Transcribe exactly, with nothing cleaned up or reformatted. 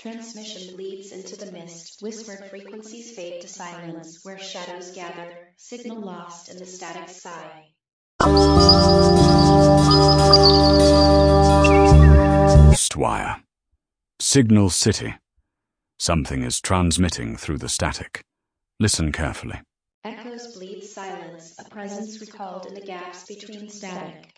Transmission bleeds into the mist, whispered frequencies fade to silence, where shadows gather, signal lost in the static sigh. Wire. Signal City. Something is transmitting through the static. Listen carefully. Echoes bleed silence, a presence recalled in the gaps between static.